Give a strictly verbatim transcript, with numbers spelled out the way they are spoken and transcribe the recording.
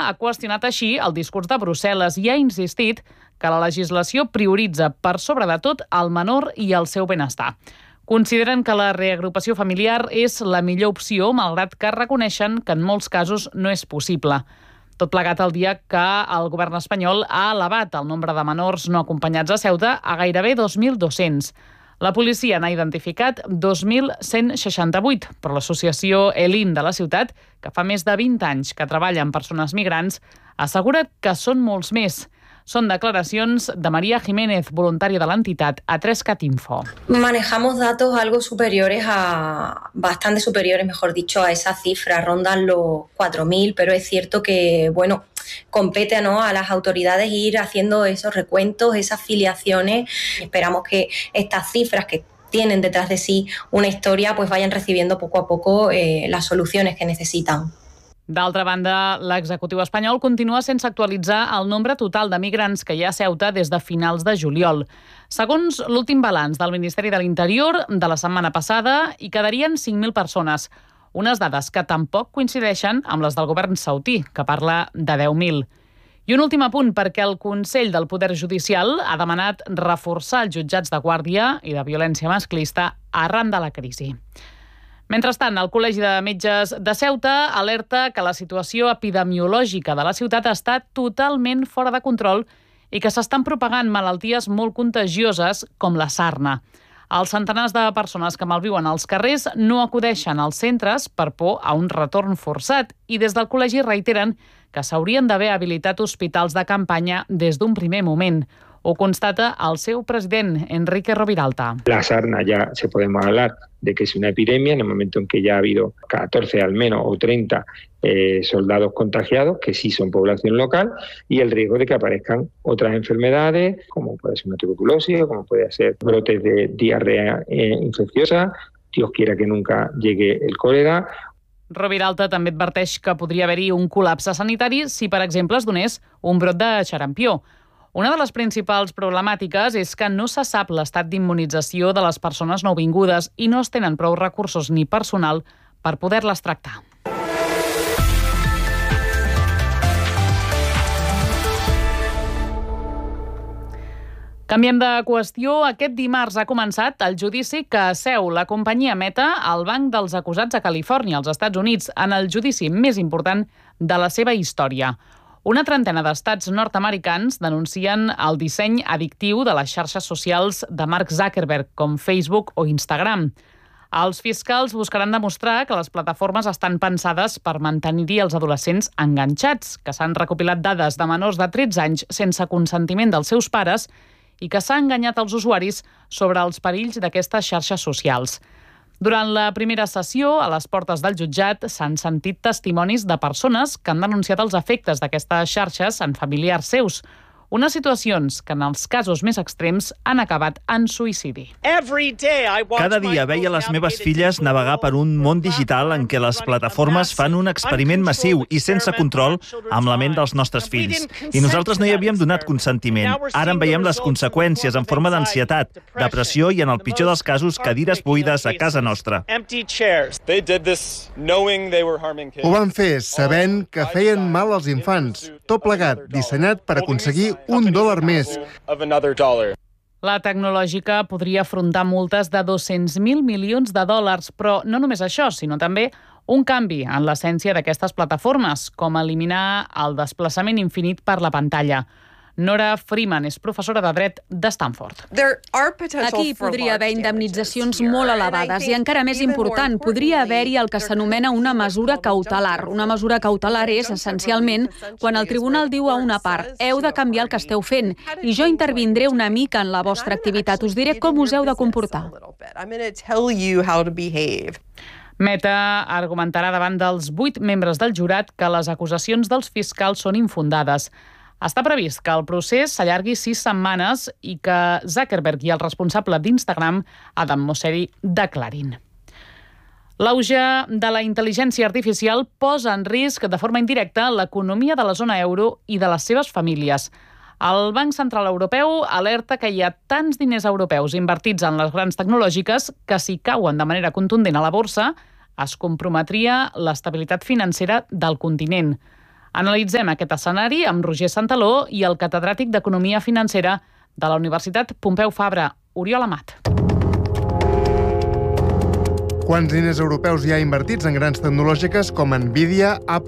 ha qüestionat així el discurs de Brussel·les i ha insistit que la legislació prioritza per sobre de tot el menor i el seu benestar. Consideren que la reagrupació familiar és la millor opció, malgrat que reconeixen que en molts casos no és possible. Tot plegat el dia que el govern espanyol ha elevat el nombre de menors no acompanyats a Ceuta a gairebé dos mil dos-cents. La policia n'ha identificat dos mil cent seixanta-vuit, però l'associació ELIN de la ciutat, que fa més de vint anys que treballa amb persones migrants, assegura que són molts més. Són declaracions de María Jiménez, voluntària de l'entitat, a tres cat info. Manejamos datos algo superiores a, bastante superiores, mejor dicho, a esa cifra, rondan los cuatro mil, pero es cierto que, bueno, compete, ¿no?, a las autoridades ir haciendo esos recuentos, esas filiaciones. Esperamos que estas cifras que tienen detrás de sí una historia, pues vayan recibiendo poco a poco eh, las soluciones que necesitan. D'altra banda, l'executiu espanyol continua sense actualitzar el nombre total de migrants que hi ha a Ceuta des de finals de juliol. Segons l'últim balanç del Ministeri de l'Interior de la setmana passada, hi quedarien cinc mil persones, unes dades que tampoc coincideixen amb les del govern saudí, que parla de deu mil. I un últim apunt, perquè el Consell del Poder Judicial ha demanat reforçar els jutjats de guàrdia i de violència masclista arran de la crisi. Mentrestant, el Col·legi de Metges de Ceuta alerta que la situació epidemiològica de la ciutat està totalment fora de control i que s'estan propagant malalties molt contagioses com la sarna. Els centenars de persones que malviuen als carrers no acudeixen als centres per por a un retorn forçat i des del col·legi reiteren que s'haurien d'haver habilitat hospitals de campanya des d'un primer moment. Ho constata el seu president, Enrique Roviralta. La sarna ya se podemos hablar de que es una epidemia en el momento en que ya ha habido catorce al menos o treinta eh, soldados contagiados, que sí son población local, y el riesgo de que aparezcan otras enfermedades, como puede ser una tuberculosis, como puede ser brotes de diarrea eh, infecciosa, Dios quiera que nunca llegue el cólera. Roviralta també adverteix que podria haver-hi un col·lapse sanitari si, per exemple, es donés un brot de xarampió. Una de les principals problemàtiques és que no se sap l'estat d'immunització de les persones nouvingudes i no es tenen prou recursos ni personal per poder-les tractar. Canviem de qüestió. Aquest dimarts ha començat el judici que seu la companyia Meta al banc dels acusats a Califòrnia, als Estats Units, en el judici més important de la seva història. Una trentena d'estats nord-americans denuncien el disseny addictiu de les xarxes socials de Mark Zuckerberg, com Facebook o Instagram. Els fiscals buscaran demostrar que les plataformes estan pensades per mantenir-hi els adolescents enganxats, que s'han recopilat dades de menors de tretze anys sense consentiment dels seus pares i que s'ha enganyat els usuaris sobre els perills d'aquestes xarxes socials. Durant la primera sessió, a les portes del jutjat, s'han sentit testimonis de persones que han denunciat els efectes d'aquestes xarxes en familiars seus. Unes situacions que, en els casos més extrems, han acabat en suïcidi. Cada dia veia les meves filles navegar per un món digital en què les plataformes fan un experiment massiu i sense control amb la ment dels nostres fills. I nosaltres no hi havíem donat consentiment. Ara en veiem les conseqüències en forma d'ansietat, depressió i, en el pitjor dels casos, cadires buides a casa nostra. Ho van fer sabent que feien mal als infants. Tot plegat, dissenyat per aconseguir un dòlar més. La tecnològica podria afrontar multes de dos-cents mil milions de dòlars, però no només això, sinó també un canvi en l'essència d'aquestes plataformes, com eliminar el desplaçament infinit per la pantalla. Nora Freeman és professora de dret de Stanford. Aquí podria haver indemnitzacions molt elevades i, encara més important, podria haver-hi el que s'anomena una mesura cautelar. Una mesura cautelar és, essencialment, quan el tribunal diu a una part «heu de canviar el que esteu fent i jo intervindré una mica en la vostra activitat, us diré com us heu de comportar». Meta argumentarà davant dels vuit membres del jurat que les acusacions dels fiscals són infundades. Està previst que el procés s'allargui sis setmanes i que Zuckerberg i el responsable d'Instagram, Adam Mosseri, declarin. L'auge de la intel·ligència artificial posa en risc de forma indirecta l'economia de la zona euro i de les seves famílies. El Banc Central Europeu alerta que hi ha tants diners europeus invertits en les grans tecnològiques que si cauen de manera contundent a la borsa es comprometria l'estabilitat financera del continent. Analitzem aquest escenari amb Roger Santaló i el catedràtic d'Economia Financera de la Universitat Pompeu Fabra, Oriol Amat. Quants diners europeus hi ha invertits en grans tecnològiques com Nvidia, Apple